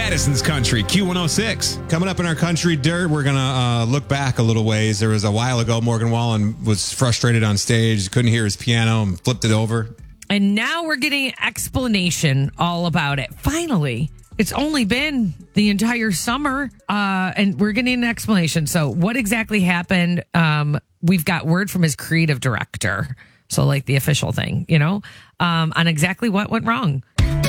Madison's Country, Q106. Coming up in our country dirt, we're going to look back a little ways. There was a while ago, Morgan Wallen was frustrated on stage, couldn't hear his piano and flipped it over. And now we're getting explanation all about it. Finally, it's only been the entire summer, and we're getting an explanation. So what exactly happened? We've got word from his creative director. So like the official thing, on exactly what went wrong.